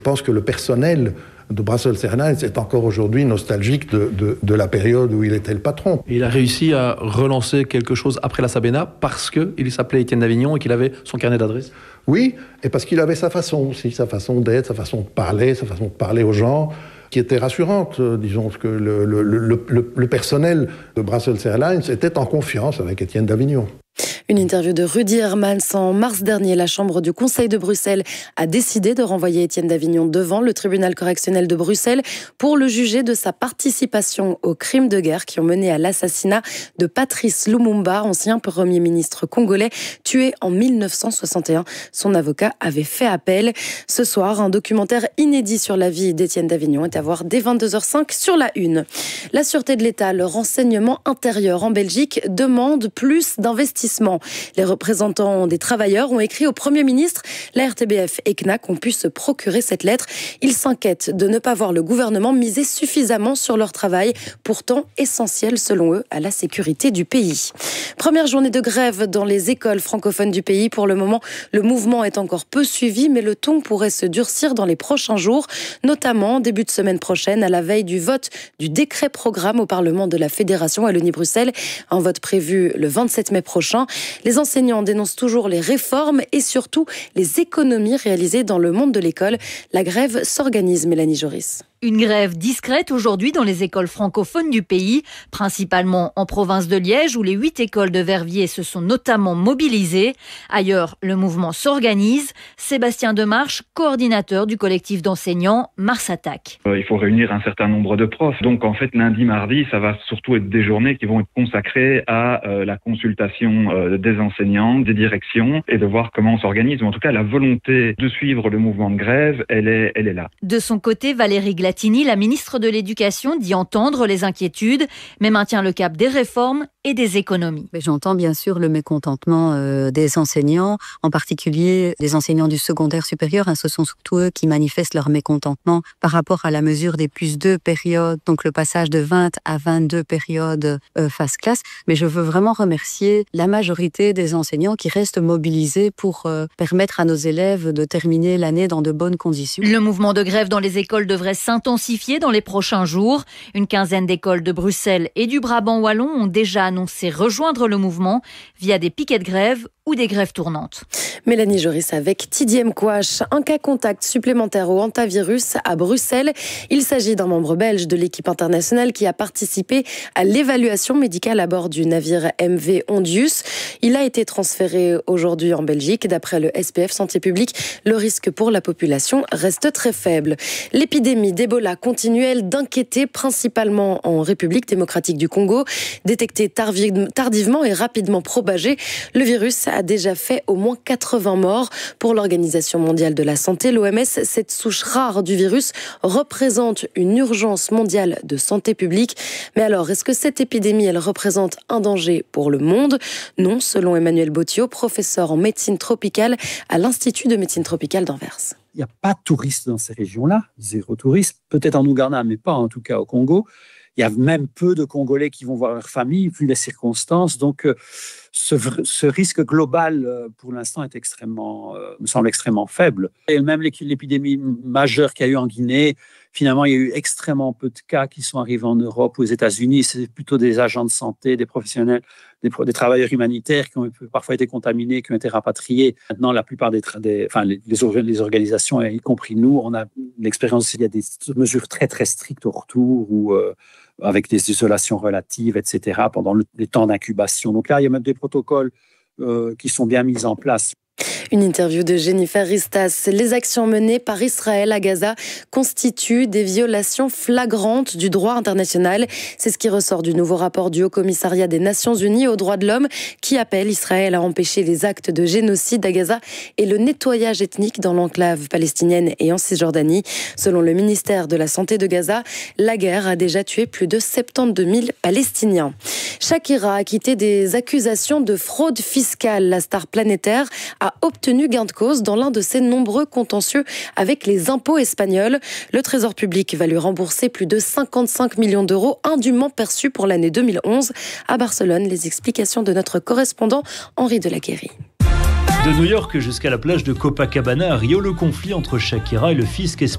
Je pense que le personnel de Brussels Airlines est encore aujourd'hui nostalgique de la période où il était le patron. Il a réussi à relancer quelque chose après la Sabena parce qu'il s'appelait Étienne Davignon et qu'il avait son carnet d'adresses. Oui, et parce qu'il avait sa façon aussi, sa façon d'être, sa façon de parler aux gens, qui était rassurante. Disons que le personnel de Brussels Airlines était en confiance avec Étienne Davignon. Une interview de Rudy Hermans. En mars dernier, la Chambre du Conseil de Bruxelles a décidé de renvoyer Étienne Davignon devant le tribunal correctionnel de Bruxelles pour le juger de sa participation aux crimes de guerre qui ont mené à l'assassinat de Patrice Lumumba, ancien Premier ministre congolais, tué en 1961. Son avocat avait fait appel. Ce soir, un documentaire inédit sur la vie d'Étienne Davignon est à voir dès 22h05 sur la Une. La Sûreté de l'État, le renseignement intérieur en Belgique demande plus d'investissement. Les représentants des travailleurs ont écrit au Premier ministre. La RTBF et CNAC ont pu se procurer cette lettre. Ils s'inquiètent de ne pas voir le gouvernement miser suffisamment sur leur travail, pourtant essentiel selon eux à la sécurité du pays. Première journée de grève dans les écoles francophones du pays. Pour le moment, le mouvement est encore peu suivi, mais le ton pourrait se durcir dans les prochains jours, notamment début de semaine prochaine, à la veille du vote du décret programme au Parlement de la Fédération Wallonie-Bruxelles. Un vote prévu le 27 mai prochain. Les enseignants dénoncent toujours les réformes et surtout les économies réalisées dans le monde de l'école. La grève s'organise, Mélanie Joris. Une grève discrète aujourd'hui dans les écoles francophones du pays, principalement en province de Liège où les 8 écoles de Verviers se sont notamment mobilisées. Ailleurs, le mouvement s'organise. Sébastien Demarche, coordinateur du collectif d'enseignants Mars Attaque. Il faut réunir un certain nombre de profs. Donc en fait, lundi, mardi, ça va surtout être des journées qui vont être consacrées à la consultation des enseignants, des directions et de voir comment on s'organise. Mais en tout cas, la volonté de suivre le mouvement de grève, elle est là. De son côté, Valérie Glatini, la ministre de l'Éducation, dit entendre les inquiétudes, mais maintient le cap des réformes et des économies. J'entends bien sûr le mécontentement des enseignants, en particulier les enseignants du secondaire supérieur. Ce sont surtout eux qui manifestent leur mécontentement par rapport à la mesure des +2 périodes, donc le passage de 20 à 22 périodes phase classe. Mais je veux vraiment remercier la majorité des enseignants qui restent mobilisés pour permettre à nos élèves de terminer l'année dans de bonnes conditions. Le mouvement de grève dans les écoles devrait s'intensifier dans les prochains jours. Une quinzaine d'écoles de Bruxelles et du Brabant wallon ont déjà annoncé rejoindre le mouvement via des piquets de grève ou des grèves tournantes. Mélanie Joris avec Tidy Mkwash. Un cas contact supplémentaire au hantavirus à Bruxelles. Il s'agit d'un membre belge de l'équipe internationale qui a participé à l'évaluation médicale à bord du navire MV Ondius. Il a été transféré aujourd'hui en Belgique. D'après le SPF Santé publique, le risque pour la population reste très faible. L'épidémie d'Ebola continue, elle, d'inquiéter, principalement en République démocratique du Congo. Détecté tardivement et rapidement propagé, le virus a déjà fait au moins 80 morts. Pour l'Organisation mondiale de la santé, l'OMS, cette souche rare du virus représente une urgence mondiale de santé publique. Mais alors, est-ce que cette épidémie, elle représente un danger pour le monde ? Non, selon Emmanuel Bottio, professeur en médecine tropicale à l'Institut de médecine tropicale d'Anvers. Il n'y a pas de touristes dans ces régions-là, zéro touriste, peut-être en Ouganda, mais pas en tout cas au Congo. Il y a même peu de Congolais qui vont voir leur famille, vu les circonstances. Donc, ce risque global, pour l'instant, me semble extrêmement faible. Et même l'épidémie majeure qu'il y a eu en Guinée, finalement, il y a eu extrêmement peu de cas qui sont arrivés en Europe ou aux États-Unis. C'est plutôt des agents de santé, des professionnels, des travailleurs humanitaires qui ont parfois été contaminés, qui ont été rapatriés. Maintenant, la plupart les organisations, y compris nous, on a l'expérience. Il y a des mesures très, très strictes au retour ou avec des isolations relatives, etc., pendant les temps d'incubation. Donc là, il y a même des protocoles qui sont bien mis en place. Une interview de Jennifer Ristas. Les actions menées par Israël à Gaza constituent des violations flagrantes du droit international. C'est ce qui ressort du nouveau rapport du Haut-Commissariat des Nations Unies aux droits de l'homme qui appelle Israël à empêcher les actes de génocide à Gaza et le nettoyage ethnique dans l'enclave palestinienne et en Cisjordanie. Selon le ministère de la Santé de Gaza, la guerre a déjà tué plus de 72 000 Palestiniens. Shakira a quitté des accusations de fraude fiscale. La star planétaire a obtenu gain de cause dans l'un de ses nombreux contentieux avec les impôts espagnols. Le Trésor public va lui rembourser plus de 55 millions d'euros indûment perçus pour l'année 2011. À Barcelone, les explications de notre correspondant Henri Delaguérie. De New York jusqu'à la plage de Copacabana à Rio, le conflit entre Shakira et le fisc